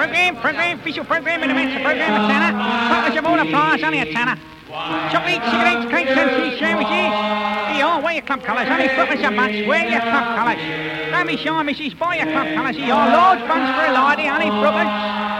Program, official program in the midst of program of Tanner. Fuckers of all the prize, only a Tanner. Chocolate, cigarettes, cakes and cheese sandwiches. Here, wear your club colours, only footers a bunch, wear your club colours. Don't be shy, missus, buy your club colours. Here, large buns for a lady, only footers.